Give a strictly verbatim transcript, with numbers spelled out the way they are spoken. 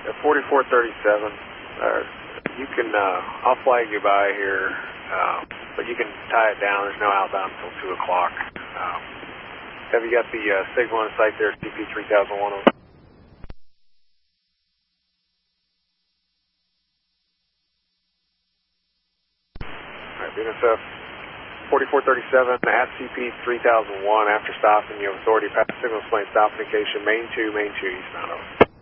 At forty-four thirty-seven, uh, you can, uh, I'll flag you by here, uh, but you can tie it down. There's no outbound until two o'clock. Um, have you got the uh, signal in sight there, C P three thousand one? All right, B N S F forty-four thirty-seven at C P three thousand one. After stopping, you have authority past signal explain stop indication, main two, main two, eastbound over.